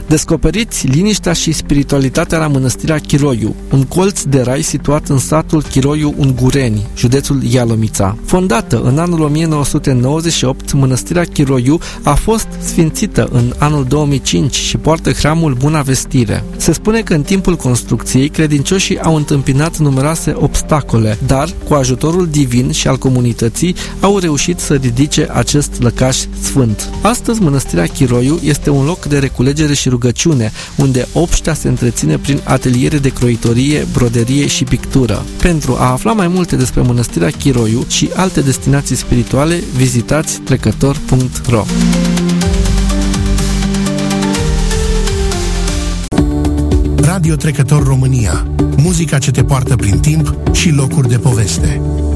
Descoperiți liniștea și spiritualitatea la mănăstirea Chiroiu, un colț de rai situat în satul Chiroiu Ungureni, județul Ialomița. Fondată în anul 1998, mănăstirea Chiroiu a fost sfințită în anul 2005 și poartă hramul Buna Vestire. Se spune că în timpul construcției, credincioșii au întâmpinat numeroase obstacole, dar, cu ajutorul divin și al comunității, au reușit să ridice acest lăcaș sfânt. Astăzi, mănăstirea Chiroiu este un loc de reculegere și rugăciune, unde obștea se întreține prin ateliere de croitorie, broderie și pictură. Pentru a afla mai multe despre mănăstirea Chiroiu și alte destinații spirituale, vizitați trecător.ro. Radio Trecător România. Muzica ce te poartă prin timp și locuri de poveste.